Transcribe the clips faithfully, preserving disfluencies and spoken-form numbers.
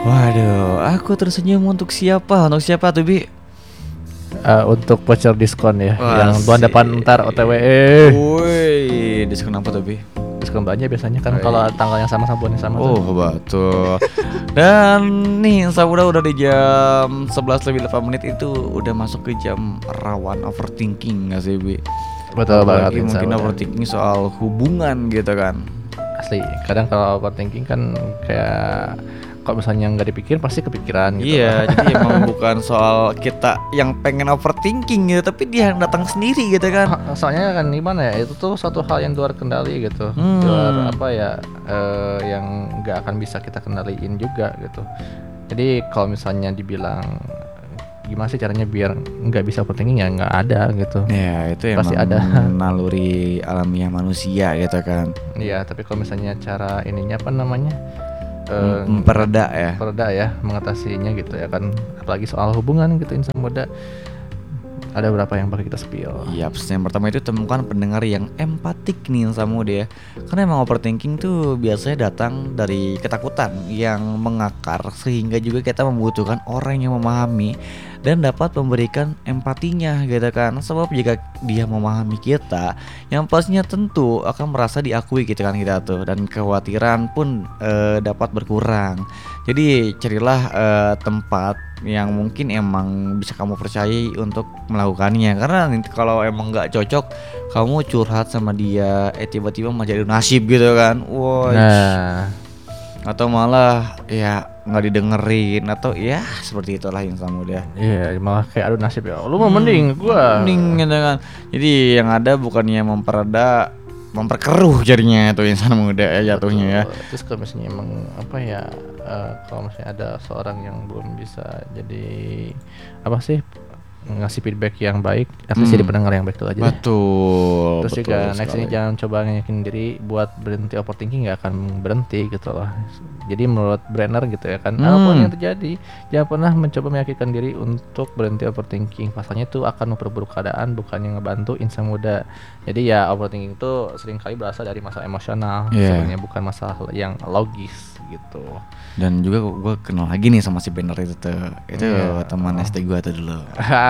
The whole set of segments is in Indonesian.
Waduh, aku tersenyum untuk siapa? Untuk siapa tuh, Bi? Uh, untuk voucher diskon ya, Wah, yang bulan sih. depan ntar O T W. Eh, Woi, diskon apa tuh, Bi? diskon banyak biasanya kan Woi. kalau tanggal yang sama sama bulan yang sama. Oh, tuh. betul. Dan nih, Samuda udah di jam sebelas lebih delapan menit itu udah masuk ke jam rawan overthinking nggak sih, Bi? Betul banget. Apalagi mungkin Samuda. overthinking soal hubungan gitu kan. Asli, kadang kalau overthinking kan kayak kalau misalnya nggak dipikir pasti kepikiran gitu. Iya, jadi emang bukan soal kita yang pengen overthinking gitu, tapi dia yang datang sendiri gitu kan. Soalnya kan gimana ya, itu tuh suatu hal yang luar kendali gitu, Hmm. luar apa ya, eh, yang nggak akan bisa kita kendaliin juga gitu. Jadi kalau misalnya dibilang gimana sih caranya biar nggak bisa overthinking, ya nggak ada gitu. Ya, itu emang Pasti ada. naluri alamiah manusia gitu kan. Iya, tapi kalau misalnya cara ininya apa namanya? eh, Mempereda ya. Pereda ya mengatasinya gitu ya kan, apalagi soal hubungan gitu insan muda, ada berapa yang bakal kita spill. Iya, yang pertama itu temukan pendengar yang empatik nih sama dia. Karena emang overthinking tuh biasanya datang dari ketakutan yang mengakar, sehingga juga kita membutuhkan orang yang memahami dan dapat memberikan empatinya gitu kan. Sebab jika dia memahami kita, yang pastinya tentu akan merasa diakui gitu kan kita tuh, dan kekhawatiran pun eh, dapat berkurang. Jadi carilah eh, tempat yang mungkin emang bisa kamu percayai untuk melakukannya. Karena nanti kalau emang nggak cocok, kamu curhat sama dia, eh tiba-tiba malah jadi nasib gitu kan. Wah. Nah, Atau malah ya nggak didengerin, atau ya seperti itulah yang sama dia. iya malah kayak aduh nasib ya, lu mah mending gua Mending gitu kan. Jadi yang ada bukannya mempereda, memperkeruh jadinya itu insan muda ya jatuhnya ya. Terus kalau misalnya emang apa ya, eh, kalau misalnya ada seorang yang belum bisa jadi apa sih, ngasih feedback yang baik, harus Hmm. jadi pendengar yang baik itu aja deh. Betul. Terus betul juga next sekali. ini jangan coba yakin diri buat berhenti overthinking, nggak akan berhenti gitu loh. Jadi menurut Brenner gitu ya kan, Hmm. apapun yang terjadi jangan pernah mencoba meyakinkan diri untuk berhenti overthinking. Pasalnya itu akan memperburuk keadaan, bukannya ngebantu insan muda. Jadi ya overthinking itu seringkali berasal dari masalah emosional, Yeah. sebenarnya bukan masalah yang logis gitu. Dan juga gue kenal lagi nih sama si Banner itu tuh. Itu Iya. teman S D gue tuh dulu.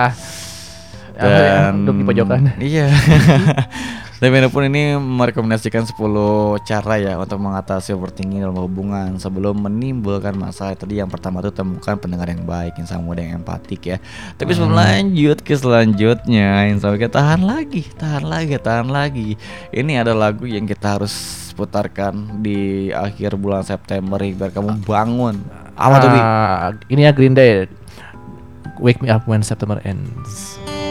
Dan duduk di pojokan. Iya. Dan Banner pun ini merekomendasikan sepuluh cara ya untuk mengatasi overthinking dalam hubungan sebelum menimbulkan masalah. Tadi yang pertama tuh temukan pendengar yang baik, insan muda yang empatik ya. Tapi sebelum Hmm. lanjut ke selanjutnya, insan muda tahan lagi, tahan lagi, tahan lagi. Ini ada lagu yang kita harus putarkan di akhir bulan September biar kamu bangun. Apa tuh, Bi? Ah, ini ya Green Day, Wake Me Up When September Ends.